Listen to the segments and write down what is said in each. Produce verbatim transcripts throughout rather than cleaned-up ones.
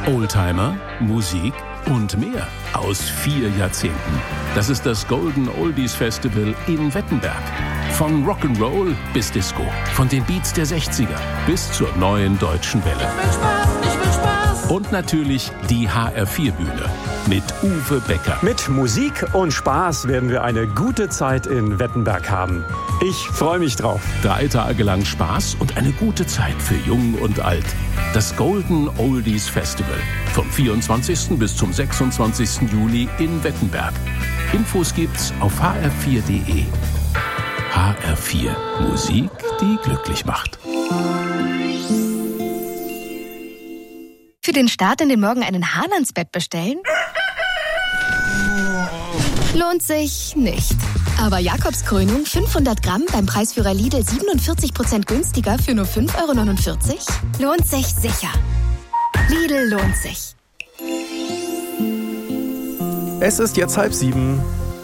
Oldtimer, Musik und mehr aus vier Jahrzehnten. Das ist das Golden Oldies Festival in Wettenberg. Von Rock'n'Roll bis Disco, von den Beats der sechziger bis zur neuen deutschen Welle. Ich will Spaß, ich will Spaß. Und natürlich die H R vier Bühne mit Uwe Becker. Mit Musik und Spaß werden wir eine gute Zeit in Wettenberg haben. Ich freue mich drauf. Drei Tage lang Spaß und eine gute Zeit für Jung und Alt. Das Golden Oldies Festival. Vom vierundzwanzigsten bis zum sechsundzwanzigsten Juli in Wettenberg. Infos gibt's auf h r vier punkt d e. H R vier. Musik, die glücklich macht. Für den Start in den Morgen einen Hahn ans Bett bestellen? Lohnt sich nicht. Aber Jakobskrönung fünfhundert Gramm beim Preisführer Lidl siebenundvierzig Prozent günstiger für nur fünf Euro neunundvierzig? Lohnt sich sicher. Lidl lohnt sich. Es ist jetzt halb sieben.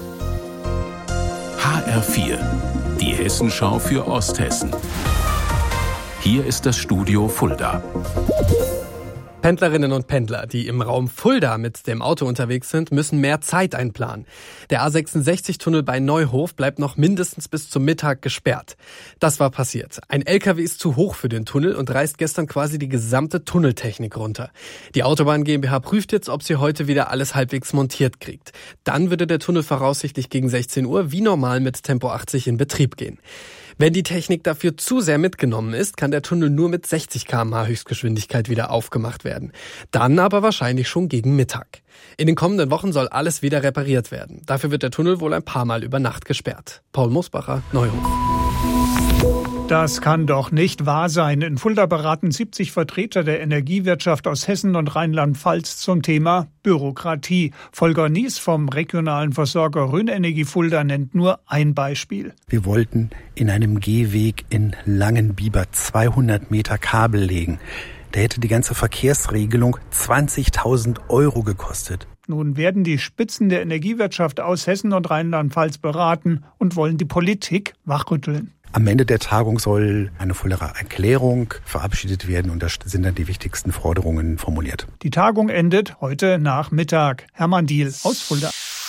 H R vier. Die Hessenschau für Osthessen. Hier ist das Studio Fulda. Pendlerinnen und Pendler, die im Raum Fulda mit dem Auto unterwegs sind, müssen mehr Zeit einplanen. Der A sechsundsechzig-Tunnel bei Neuhof bleibt noch mindestens bis zum Mittag gesperrt. Das war passiert. Ein L K W ist zu hoch für den Tunnel und reißt gestern quasi die gesamte Tunneltechnik runter. Die Autobahn GmbH prüft jetzt, ob sie heute wieder alles halbwegs montiert kriegt. Dann würde der Tunnel voraussichtlich gegen sechzehn Uhr wie normal mit Tempo achtzig in Betrieb gehen. Wenn die Technik dafür zu sehr mitgenommen ist, kann der Tunnel nur mit sechzig Kilometer pro Stunde Höchstgeschwindigkeit wieder aufgemacht werden. Dann aber wahrscheinlich schon gegen Mittag. In den kommenden Wochen soll alles wieder repariert werden. Dafür wird der Tunnel wohl ein paar Mal über Nacht gesperrt. Paul Mosbacher, Neuhof. Das kann doch nicht wahr sein. In Fulda beraten siebzig Vertreter der Energiewirtschaft aus Hessen und Rheinland-Pfalz zum Thema Bürokratie. Volker Nies vom regionalen Versorger Rhön-Energie Fulda nennt nur ein Beispiel. Wir wollten in einem Gehweg in Langenbiber zweihundert Meter Kabel legen. Da hätte die ganze Verkehrsregelung zwanzigtausend Euro gekostet. Nun werden die Spitzen der Energiewirtschaft aus Hessen und Rheinland-Pfalz beraten und wollen die Politik wachrütteln. Am Ende der Tagung soll eine Fuldaer Erklärung verabschiedet werden und da sind dann die wichtigsten Forderungen formuliert. Die Tagung endet heute Nachmittag. Hermann Diehl aus Fulda.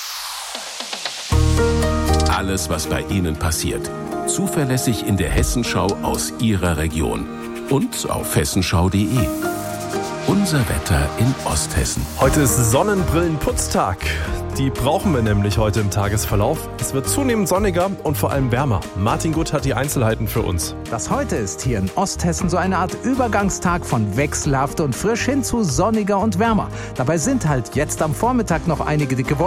Alles, was bei Ihnen passiert. Zuverlässig in der Hessenschau aus Ihrer Region. Und auf hessenschau punkt de. Unser Wetter in Osthessen. Heute ist Sonnenbrillenputztag. Die brauchen wir nämlich heute im Tagesverlauf. Es wird zunehmend sonniger und vor allem wärmer. Martin Gutt hat die Einzelheiten für uns. Das heute ist hier in Osthessen so eine Art Übergangstag von wechselhaft und frisch hin zu sonniger und wärmer. Dabei sind halt jetzt am Vormittag noch einige dicke Wolken.